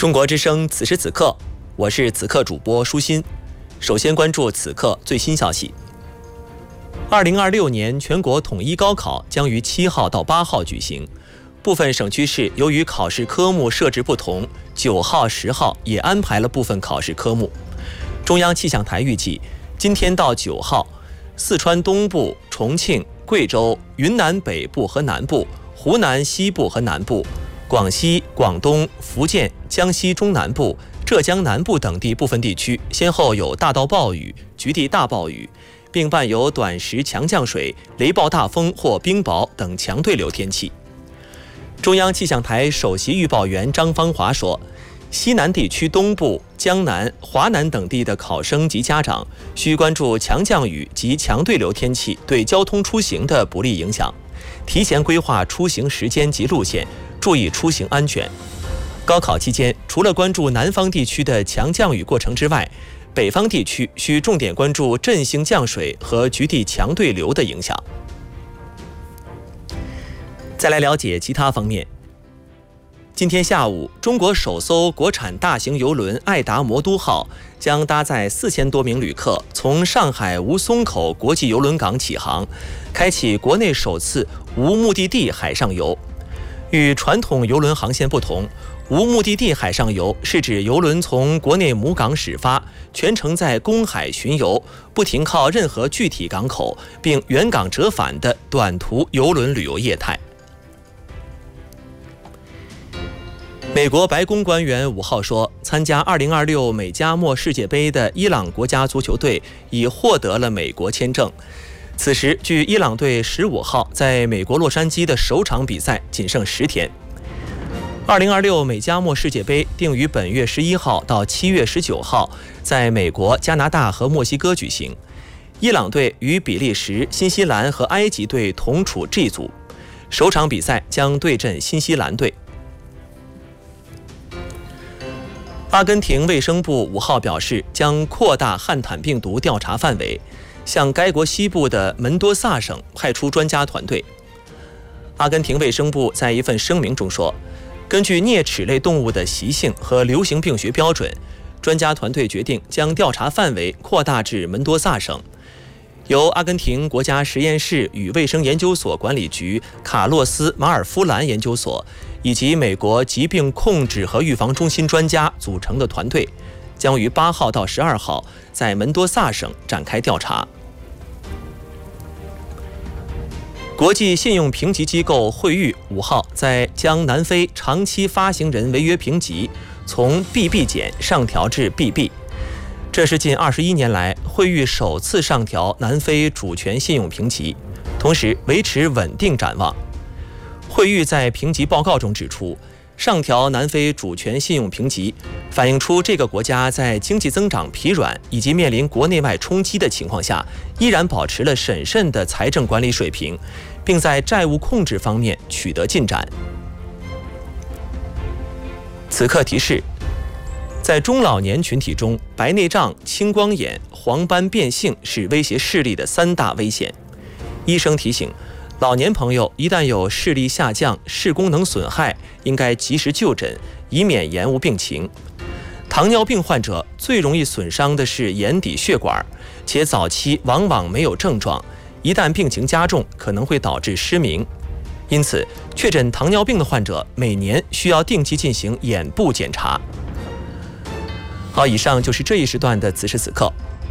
中国之声此时此刻，我是此刻主播舒心。首先关注此刻最新消息。2026年全国统一高考将于7号到8号举行，部分省区市由于考试科目设置不同，9号、10号也安排了部分考试科目。中央气象台预计，今天到9号，四川东部、重庆、贵州、云南北部和南部、湖南西部和南部、广西、广东、福建、江西中南部、浙江南部等地部分地区先后有大到暴雨、局地大暴雨，并伴有短时强降水、雷暴大风或冰雹等强对流天气。中央气象台首席预报员张芳华说，西南地区东部、江南、华南等地的考生及家长需关注强降雨及强对流天气对交通出行的不利影响，提前规划出行时间及路线，注意出行安全。高考期间，除了关注南方地区的强降雨过程之外，北方地区需重点关注阵性降水和局地强对流的影响。再来了解其他方面。今天下午，中国首艘国产大型邮轮爱达魔都号将搭载4000多名旅客从上海吴淞口国际邮轮港起航，开启国内首次无目的地海上游。与传统邮轮航线不同，无目的地海上游是指邮轮从国内母港始发，全程在公海巡游，不停靠任何具体港口，并原港折返的短途邮轮旅游业态。美国白宫官员5号说，参加2026美加墨世界杯的伊朗国家足球队已获得了美国签证。此时，距伊朗队15号在美国洛杉矶的首场比赛仅剩10天。2026美加墨世界杯定于本月11号到7月19号在美国、加拿大和墨西哥举行。伊朗队与比利时、新西兰和埃及队同处 G 组，首场比赛将对阵新西兰队。阿根廷卫生部5号表示，将扩大汉坦病毒调查范围，向该国西部的门多萨省派出专家团队。阿根廷卫生部在一份声明中说，根据啮齿类动物的习性和流行病学标准，专家团队决定将调查范围扩大至门多萨省。由阿根廷国家实验室与卫生研究所管理局卡洛斯·马尔夫兰研究所以及美国疾病控制和预防中心专家组成的团队，将于8号到12号在门多萨省展开调查。国际信用评级机构惠誉5号将南非长期发行人违约评级从 BB 减上调至 BB， 这是近21年来惠誉首次上调南非主权信用评级，同时维持稳定展望。惠誉在评级报告中指出，上调南非主权信用评级反映出这个国家在经济增长疲软以及面临国内外冲击的情况下，依然保持了审慎的财政管理水平，并在债务控制方面取得进展。此刻提示，在中老年群体中，白内障、青光眼、黄斑变性是威胁视力的3大危险。医生提醒，老年朋友一旦有视力下降、视功能损害，应该及时就诊，以免延误病情。糖尿病患者最容易损伤的是眼底血管，且早期往往没有症状，一旦病情加重，可能会导致失明。因此，确诊糖尿病的患者每年需要定期进行眼部检查。好，以上就是这一时段的此时此刻，